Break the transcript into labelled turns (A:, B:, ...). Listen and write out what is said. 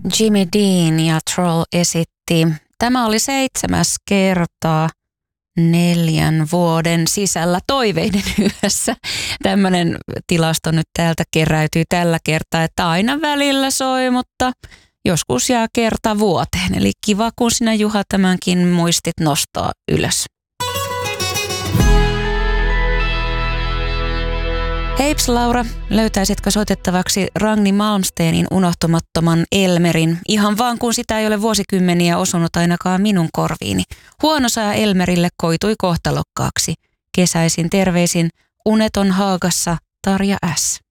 A: Jimmy Dean ja Troll esitti. Tämä oli 7. kerta 4 vuoden sisällä Toiveiden yössä. Tämmöinen tilasto nyt täältä keräytyy tällä kertaa, että aina välillä soi, mutta joskus jää kerta vuoteen. Eli kiva, kun sinä Juha tämänkin muistit nostaa ylös. Heips Laura, löytäisitkö soitettavaksi Ragni Malmsteenin unohtumattoman Elmerin, ihan vaan kun sitä ei ole vuosikymmeniä osunut ainakaan minun korviini. Huono sää Elmerille koitui kohtalokkaaksi. Kesäisin terveisin Uneton Haagassa Tarja S.